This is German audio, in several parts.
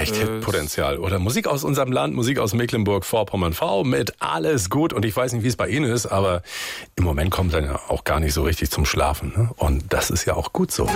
echt Hitpotenzial, oder? Musik aus unserem Land, Musik aus Mecklenburg-Vorpommern-V mit Alles gut. Und ich weiß nicht, wie es bei Ihnen ist, aber im Moment kommt er ja auch gar nicht so richtig zum Schlafen. Ne? Und das ist ja auch gut so.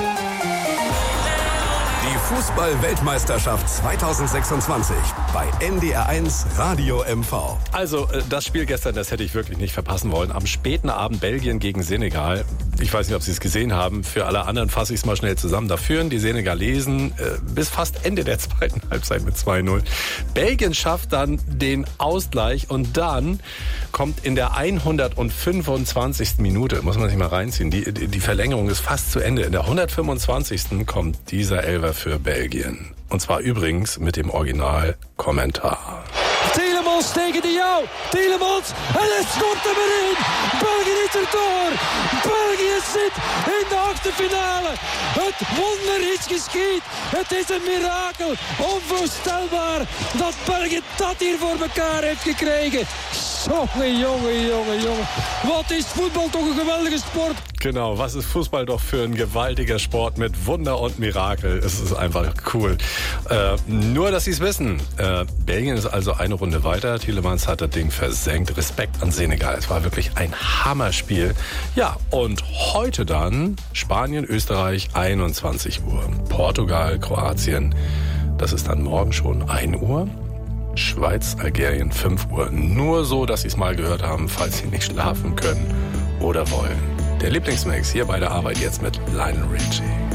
Die Fußball-Weltmeisterschaft 2026 bei NDR1 Radio MV. Also das Spiel gestern, das hätte ich wirklich nicht verpassen wollen. Am späten Abend Belgien gegen Senegal. Ich weiß nicht, ob Sie es gesehen haben. Für alle anderen fasse ich es mal schnell zusammen. Da führen die Senegalesen bis fast Ende der zweiten Halbzeit mit 2-0. Belgien schafft dann den Ausgleich und dann kommt in der 125. Minute, muss man sich mal reinziehen, die Verlängerung ist fast zu Ende. In der 125. kommt dieser Elfer für Belgien. Und zwar übrigens mit dem Originalkommentar. Tielemans tegen de jou. Tielemans. En hij scoort hem erin. België is er door. België zit in de achterfinale. Het wonder is geschied. Het is een mirakel. Onvoorstelbaar dat België dat hier voor elkaar heeft gekregen. Jongen. Wat is voetbal toch een geweldige sport. Genau, was ist Fußball doch für ein gewaltiger Sport mit Wunder und Mirakel. Es ist einfach cool. Nur, dass Sie es wissen. Belgien ist also eine Runde weiter. Tielemans hat das Ding versenkt. Respekt an Senegal. Es war wirklich ein Hammerspiel. Ja, und heute dann Spanien, Österreich, 21 Uhr. Portugal, Kroatien. Das ist dann morgen schon 1 Uhr. Schweiz, Algerien, 5 Uhr. Nur so, dass Sie es mal gehört haben, falls Sie nicht schlafen können oder wollen. Der Lieblingsmix hier bei der Arbeit jetzt mit Lionel Richie.